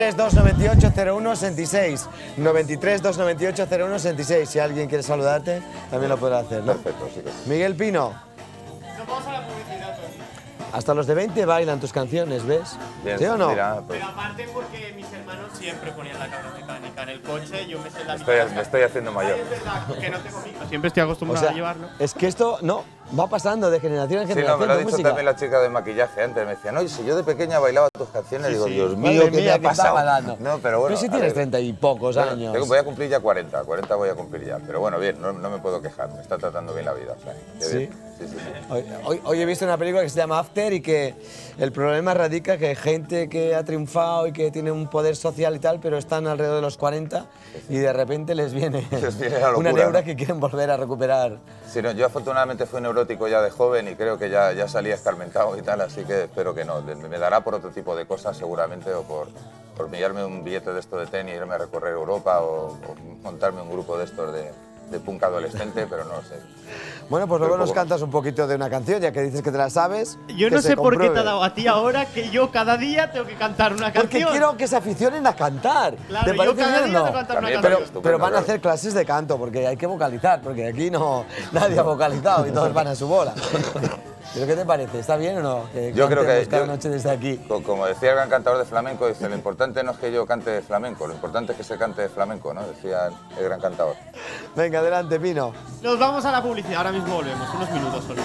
298-0166. 93-298-0166. Si alguien quiere saludarte, también lo podrá hacer, ¿no? Perfecto, sí que sí. Miguel Pino. Nos vamos a la publicidad, Tony. Hasta los de 20 bailan tus canciones, ¿ves? Bien, ¿Sí o no? mira, pues, Pero aparte porque mis hermanos siempre ponían la cabra mecánica en el coche, yo me sé la me estoy haciendo mayor. Es verdad que no tengo micro. Siempre estoy acostumbrado a llevarlo. es que esto no va pasando de generación en Sí, generación. no, me lo ha tu dicho música. también la chica de maquillaje antes. Me decía, no, y si yo de pequeña bailaba tus canciones, Sí, digo, sí. Dios Madre mío, ¿qué me mía, ha ¿qué está pasado? pasando? No, pero bueno. Pero si a tienes ver. 30 y pocos Bueno, años. voy a cumplir ya 40 voy a cumplir ya. Pero bueno, bien, no me puedo quejar, me está tratando bien la vida. O sea, que ¿Sí? bien. Sí. Hoy he visto una película que se llama After y que el problema radica que gente que ha triunfado y que tiene un poder social y tal, pero están alrededor de los 40 y de repente les viene, Les viene la locura, una neura ¿no? que quieren volver a recuperar. Sí, no, yo afortunadamente fui neurótico ya de joven y creo que ya salía escarmentado y tal, así que espero que no. Me dará por otro tipo de cosas seguramente o por pillarme un billete de esto de tenis, irme a recorrer Europa o montarme un grupo de estos de punk adolescente, pero no lo sé. Bueno, pues luego Pero nos poco. cantas un poquito de una canción, ya que dices que te la sabes. Yo que no se sé por qué te compruebe. ha dado a ti ahora que yo cada día tengo que cantar una Porque canción. quiero que se aficionen a cantar. Claro, ¿Te yo parece cada bien o día no? tengo que cantar una También, canción. estupendo, Pero van a claro. hacer clases de canto, porque hay que vocalizar, porque aquí no nadie ha vocalizado y todos van a su bola. ¿Pero qué te parece? ¿Está bien o no? Que Yo creo que cantemos cada noche desde aquí. Como decía el gran cantador de flamenco, dice, lo importante no es que yo cante de flamenco, lo importante es que se cante de flamenco, ¿no? Decía el gran cantador. Venga, adelante, Pino. Nos vamos a la publicidad, ahora mismo volvemos, unos minutos solo.